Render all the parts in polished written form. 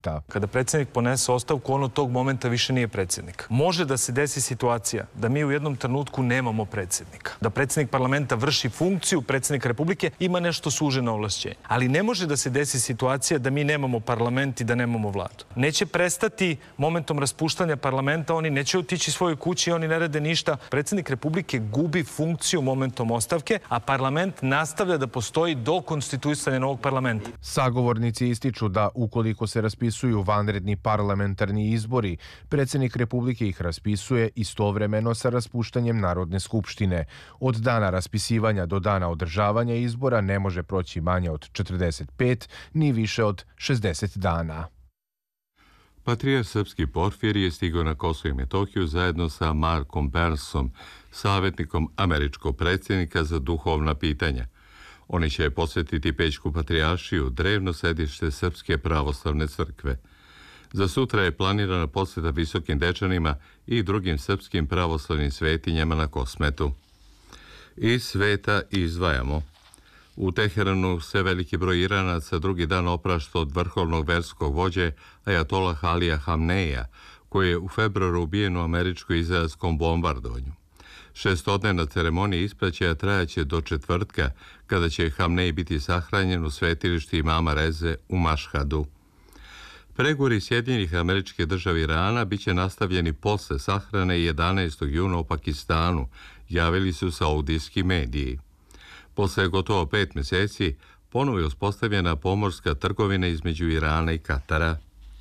Kada predsjednik ponese ostavku, on od tog momenta više nije predsjednik. Može da se desi situacija da mi u jednom trenutku nemamo predsjednika. Da predsjednik parlamenta vrši funkciju predsjednika Republike, ima nešto suženo ovlašćenje. Ali ne može da se desi situacija da mi nemamo parlament i da nemamo vladu. Neće prestati momentom raspuštanja parlamenta, oni neće otići svojoj kući, oni ne rade ništa. Predsjednik Republike gubi funkciju momentom ostavke, a parlament nastavlja da postoji do konstituisanja novog parlamenta. Sagovornici ističu da ukoliko se raspisuju vanredni parlamentarni izbori, predsjednik Republike ih raspisuje istovremeno sa raspuštanjem Narodne skupštine. Od dana raspisivanja do dana održavanja izbora ne može proći manje od 45 ni više od 60 dana. Patrijarh srpski Porfirije je stigao na Kosovo i Metohiju zajedno sa Markom Bersom, savjetnikom američkog predsjednika za duhovna pitanja. Oni će posjetiti Pećku patrijaršiju, drevno sedište Srpske pravoslavne crkve. Za sutra je planirana posjeta Visokim Dečanima i drugim srpskim pravoslavnim svetinjama na Kosmetu. Iz sveta izdvajamo. U Teheranu se veliki broj Iranaca drugi dan oprašta od vrhovnog verskog vođe Ajatolah Alija Hamneja, koji je u februaru ubijen u američko-izraelskom bombardovanju. Šestodnevna ceremonija ispraćaja trajaće do četvrtka, kada će Hamnej biti sahranjen u svetilištu imama Reze u Mašhadu. Pregovori Sjedinjenih Američkih Država i Irana bit će nastavljeni posle sahrane 11. juna u Pakistanu, javili su saudijski mediji. Posle gotovo 5 mjeseci ponovo je uspostavljena pomorska trgovina između Irana i Katara.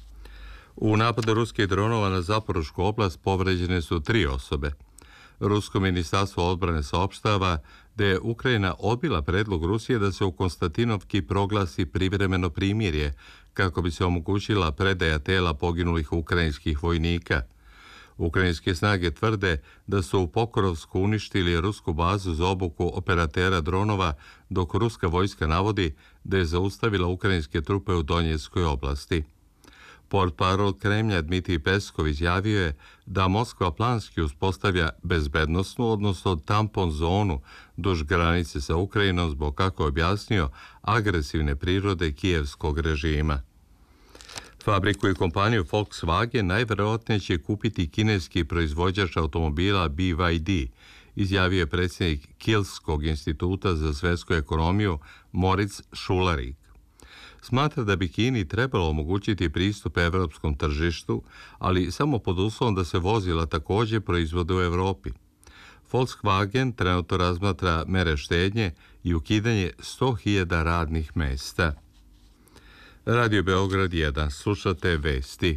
U napadu ruskih dronova na Zaporošku oblast povređene su 3 osobe. Rusko ministarstvo odbrane saopštava da je Ukrajina odbila predlog Rusije da se u Konstantinovki proglasi privremeno primirje kako bi se omogućila predaja tela poginulih ukrajinskih vojnika. Ukrajinske snage tvrde da su u Pokorovsku uništili rusku bazu za obuku operatera dronova, dok ruska vojska navodi da je zaustavila ukrajinske trupe u Donjeckoj oblasti. Portparol Kremlja Dmitrij Peskov izjavio je da Moskva planski uspostavlja bezbednosnu, odnosno tampon zonu duž granice sa Ukrajinom zbog, kako je objasnio, agresivne prirode kijevskog režima. Fabriku i kompaniju Volkswagen najvjerojatnije će kupiti kineski proizvođač automobila BYD, izjavio je predsjednik Kielskog instituta za svjetsku ekonomiju Moritz Schularik. Smatra da bi Kini trebalo omogućiti pristup evropskom tržištu, ali samo pod uslovom da se vozila također proizvode u Europi. Volkswagen trenutno razmatra mere štednje i ukidanje 100.000 radnih mjesta. Radio Beograd 1. Slušate vesti.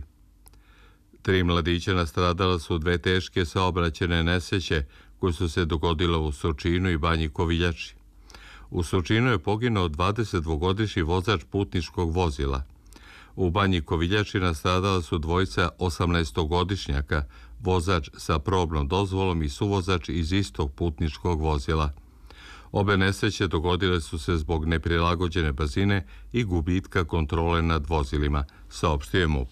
3 mladića nastradala su 2 teške saobraćajne nesreće koje su se dogodile u Surčinu i Banji Koviljači. U Surčinu je poginuo 22-godišnji vozač putničkog vozila. U Banji Koviljači nastradala su dvojica 18-godišnjaka, vozač sa probnom dozvolom i suvozač iz istog putničkog vozila. Obe nesreće dogodile su se zbog neprilagođene brzine i gubitka kontrole nad vozilima, saopštio MUP.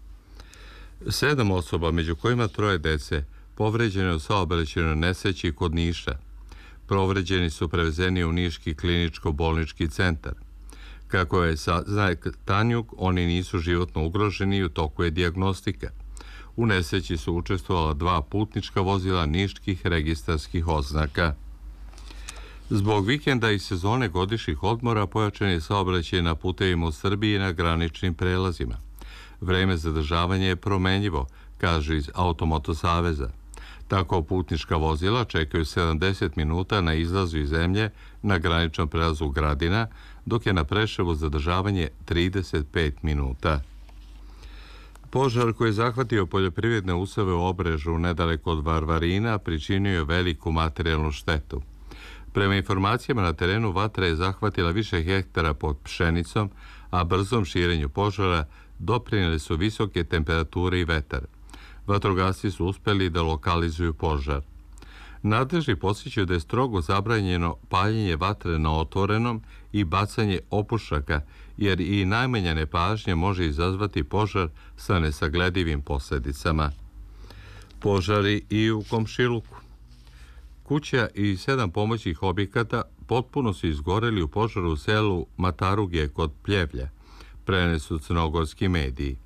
7 osoba, među kojima 3 dece, povređene u saobraćajnoj nesreći kod Niša. Povređeni su prevezeni u Niški kliničko-bolnički centar. Kako je saznaje Tanjuk, oni nisu životno ugroženi i u toku je dijagnostika. U nesreći su učestvovala 2 putnička vozila niških registarskih oznaka. Zbog vikenda i sezone godišnjih odmora pojačan je saobraćaj na putevima u Srbiji i na graničnim prelazima. Vreme zadržavanja je promenljivo, kaže iz Automoto saveza. Tako putnička vozila čekaju 70 minuta na izlazu iz zemlje na graničnom prelazu Gradina, dok je na Preševu zadržavanje 35 minuta. Požar koji je zahvatio poljoprivredne usjeve u Obrežu nedaleko od Varvarina pričinio je veliku materijalnu štetu. Prema informacijama na terenu, vatra je zahvatila više hektara pod pšenicom, a brzom širenju požara doprinijele su visoke temperature i vetar. Vatrogasci su uspjeli da lokalizuju požar. Nadležni podsjećaju da je strogo zabranjeno paljenje vatre na otvorenom i bacanje opušaka, jer i najmanja nepažnja može izazvati požar sa nesagledivim posljedicama. Požari i u komšiluku. Kuća i 7 pomoćnih objekata potpuno su izgoreli u požaru u selu Mataruge kod Pljevlja, prenesu crnogorski mediji.